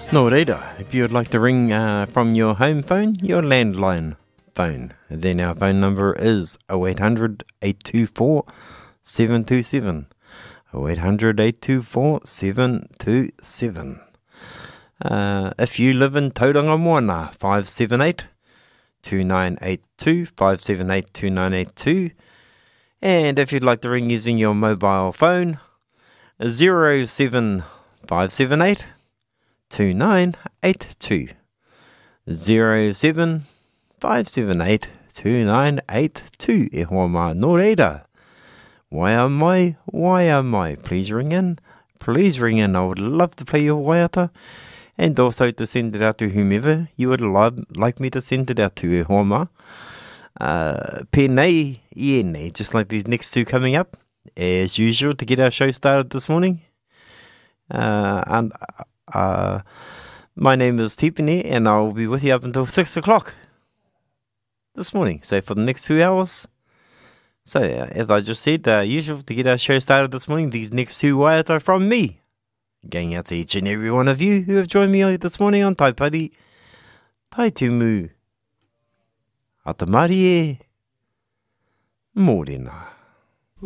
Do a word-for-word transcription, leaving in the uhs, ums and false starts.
No reira, if you would like to ring uh, from your home phone, your landline phone, then our phone number is oh eight hundred, eight two four, seven two seven. oh eight hundred, eight two four, seven two seven. Uh, if you live in Tauranga Moana, five seven eight, two nine eight two, five seven eight, two nine eight two. And if you'd like to ring using your mobile phone, zero seven five seven eight, two nine eight two. zero seven five seven eight, two nine eight two. E hoa mā nō reira. Wai a mai, wai a mai. Please ring in. Please ring in. I would love to play your waiata. And also to send it out to whomever you would love, like me to send it out to. E hoa mā. Uh, pēnei, ienei, just like these next two coming up. As usual, to get our show started this morning. Uh, and uh, my name is Tipene, and I will be with you up until six o'clock this morning. So for the next two hours. So uh, as I just said, uh, usual to get our show started this morning. These next two waiata are from me, going out to each and every one of you who have joined me this morning on Taipari, Taitumu, Atamari e, Mōrena.